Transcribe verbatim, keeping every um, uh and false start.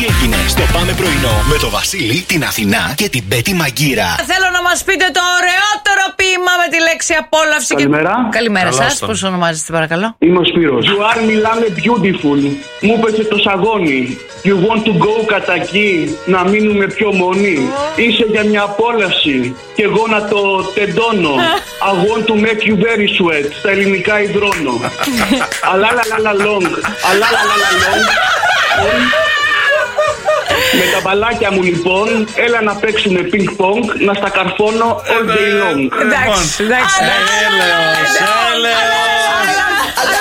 έγινε στο Πάμε Πρωινό με το Βασίλη, την Αθηνά και την Πέτη Μαγκύρα. Θέλω να μας πείτε το ωραιότερο ποίημα με τη λέξη απόλαυση. Καλημέρα. Και... Καλημέρα σας. τον. Πώς ονομάζεστε, παρακαλώ? Είμαι ο Σπύρος. You are μιλάμε beautiful. Μου πέσε το σαγόνι. You want to go κατά εκεί. Να μείνουμε πιο μόνοι. Είσαι για μια απόλαυση. Και εγώ να το τεντώνω. I want to make you very sweat. Στα ελληνικά υδρώνω. Αλάλαλαλα long. Αλάλαλαλα long. Με τα μπαλάκια μου λοιπόν, έλα να παίξουμε ping pong, να στα καρφώνω all day long. Εντάξει, εντάξει. Έλεος, έλεος.